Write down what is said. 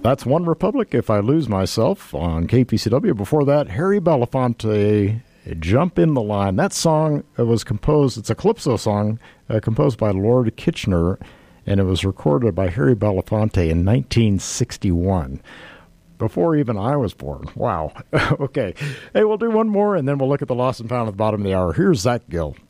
That's One Republic, If I Lose Myself, on KPCW. Before that, Harry Belafonte, Jump in the Line. That song was composed, it's a Calypso song, composed by Lord Kitchener, and it was recorded by Harry Belafonte in 1961. Before even I was born. Wow. Okay. Hey, we'll do one more, and then we'll look at the lost and found at the bottom of the hour. Here's Zach Gill.